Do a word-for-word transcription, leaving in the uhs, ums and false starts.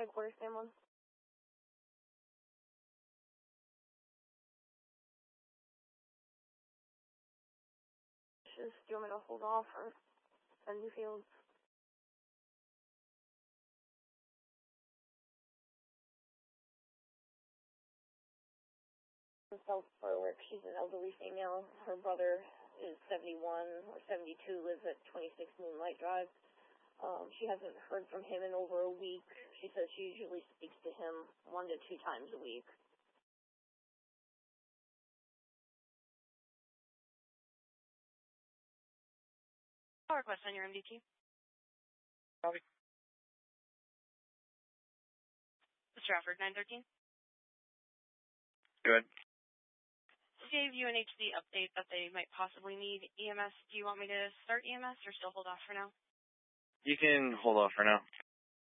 Headquarters, Sam. Just, do you want me to hold off or send you fields? Herself for work. She's an elderly female. Her brother is seventy-one or seventy-two, lives at twenty-six Moonlight Drive. Um, she hasn't heard from him in over a week. She says she usually speaks to him one to two times a week. Call request on your M D T. Copy. Stratford, nine thirteen. Good. Gave you an H C update that they might possibly need E M S. Do you want me to start E M S or still hold off for now? You can hold off for now.